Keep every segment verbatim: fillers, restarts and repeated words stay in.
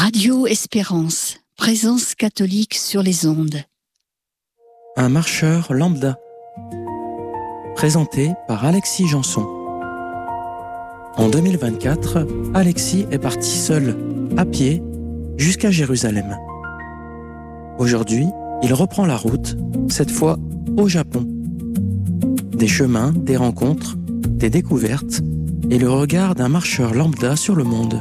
Radio Espérance, présence catholique sur les ondes. Un marcheur lambda, présenté par Alexis Janson. En deux mille vingt-quatre, Alexis est parti seul, à pied, jusqu'à Jérusalem. Aujourd'hui, il reprend la route, cette fois au Japon. Des chemins, des rencontres, des découvertes et le regard d'un marcheur lambda sur le monde.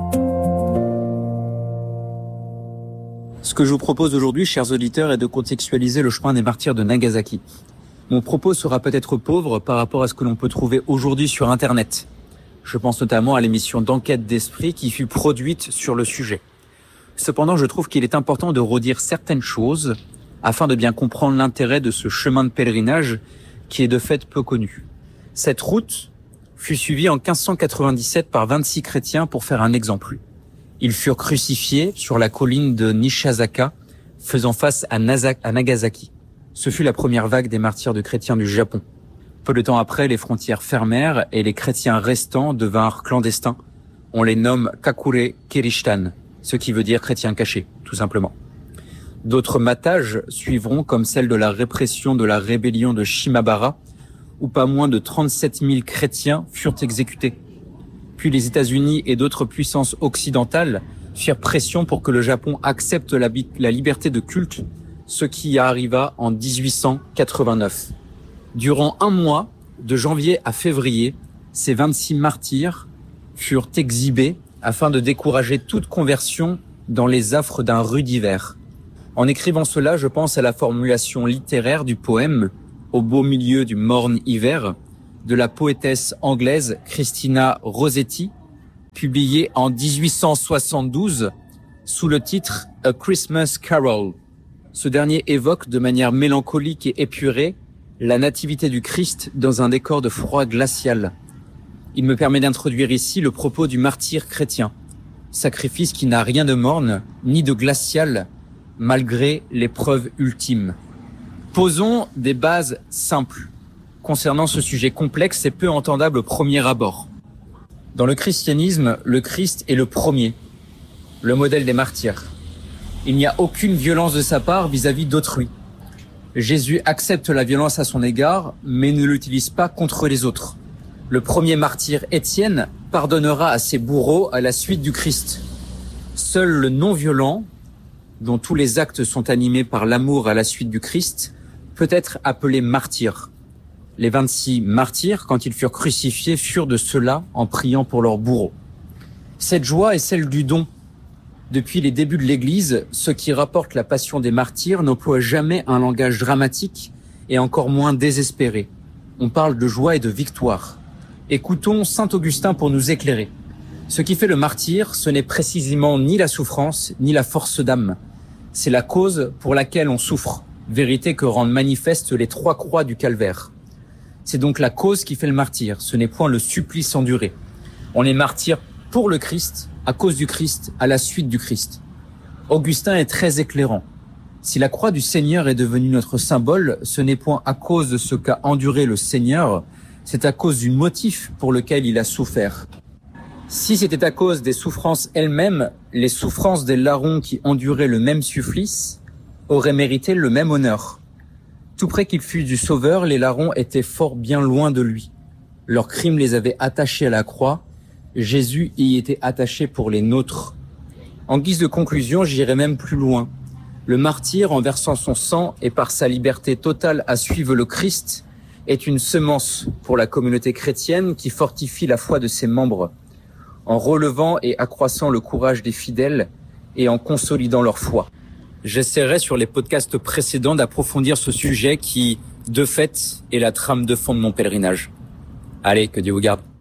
Ce que je vous propose aujourd'hui, chers auditeurs, est de contextualiser le chemin des martyrs de Nagasaki. Mon propos sera peut-être pauvre par rapport à ce que l'on peut trouver aujourd'hui sur Internet. Je pense notamment à l'émission d'Enquête d'Esprit qui fut produite sur le sujet. Cependant, je trouve qu'il est important de redire certaines choses afin de bien comprendre l'intérêt de ce chemin de pèlerinage qui est de fait peu connu. Cette route fut suivie en quinze cent quatre-vingt-dix-sept par vingt-six chrétiens pour faire un exemple. Ils furent crucifiés sur la colline de Nishizaka, faisant face à, Nasa- à Nagasaki. Ce fut la première vague des martyrs de chrétiens du Japon. Peu de temps après, les frontières fermèrent et les chrétiens restants devinrent clandestins. On les nomme Kakure Kirishtan, ce qui veut dire chrétiens cachés, tout simplement. D'autres matages suivront, comme celle de la répression de la rébellion de Shimabara, où pas moins de trente-sept mille chrétiens furent exécutés. Puis les États-Unis et d'autres puissances occidentales firent pression pour que le Japon accepte la, la liberté de culte, ce qui arriva en dix-huit cent quatre-vingt-neuf. Durant un mois, de janvier à février, ces vingt-six martyrs furent exhibés afin de décourager toute conversion dans les affres d'un rude hiver. En écrivant cela, je pense à la formulation littéraire du poème « Au beau milieu du morne hiver » de la poétesse anglaise Christina Rossetti, publiée en dix-huit cent soixante-douze sous le titre « A Christmas Carol ». Ce dernier évoque de manière mélancolique et épurée la nativité du Christ dans un décor de froid glacial. Il me permet d'introduire ici le propos du martyr chrétien, sacrifice qui n'a rien de morne ni de glacial malgré l'épreuve ultime. Posons des bases simples concernant ce sujet complexe et peu entendable au premier abord. Dans le christianisme, le Christ est le premier, le modèle des martyrs. Il n'y a aucune violence de sa part vis-à-vis d'autrui. Jésus accepte la violence à son égard, mais ne l'utilise pas contre les autres. Le premier martyr, Étienne, pardonnera à ses bourreaux à la suite du Christ. Seul le non-violent, dont tous les actes sont animés par l'amour à la suite du Christ, peut être appelé martyr. Les vingt-six martyrs, quand ils furent crucifiés, furent de ceux-là en priant pour leurs bourreaux. Cette joie est celle du don. Depuis les débuts de l'Église, ceux qui rapportent la passion des martyrs n'emploient jamais un langage dramatique et encore moins désespéré. On parle de joie et de victoire. Écoutons saint Augustin pour nous éclairer. Ce qui fait le martyr, ce n'est précisément ni la souffrance, ni la force d'âme. C'est la cause pour laquelle on souffre, vérité que rendent manifeste les trois croix du calvaire. C'est donc la cause qui fait le martyr, ce n'est point le supplice enduré. On est martyr pour le Christ, à cause du Christ, à la suite du Christ. Augustin est très éclairant. Si la croix du Seigneur est devenue notre symbole, ce n'est point à cause de ce qu'a enduré le Seigneur, c'est à cause du motif pour lequel il a souffert. Si c'était à cause des souffrances elles-mêmes, les souffrances des larrons qui enduraient le même supplice auraient mérité le même honneur. Tout près qu'il fût du Sauveur, les larrons étaient fort bien loin de lui. Leurs crimes les avaient attachés à la croix. Jésus y était attaché pour les nôtres. En guise de conclusion, j'irai même plus loin. Le martyr, en versant son sang et par sa liberté totale à suivre le Christ, est une semence pour la communauté chrétienne qui fortifie la foi de ses membres, en relevant et accroissant le courage des fidèles et en consolidant leur foi. J'essaierai sur les podcasts précédents d'approfondir ce sujet qui, de fait, est la trame de fond de mon pèlerinage. Allez, que Dieu vous garde.